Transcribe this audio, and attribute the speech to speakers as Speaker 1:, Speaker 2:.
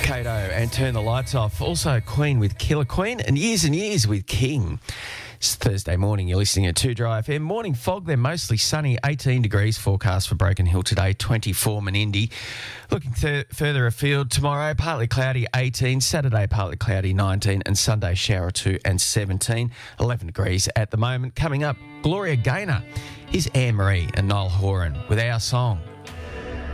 Speaker 1: Kato and Turn the Lights Off. Also Queen with Killer Queen and Years with King. It's Thursday morning. You're listening at 2Dry FM. Morning fog. They're mostly sunny. 18 degrees forecast for Broken Hill today. 24 Menindee. Looking further afield tomorrow, partly cloudy 18. Saturday, partly cloudy 19. And Sunday, shower 2 and 17. 11 degrees at the moment. Coming up, Gloria Gaynor. Here's Anne Marie and Niall Horan with Our Song.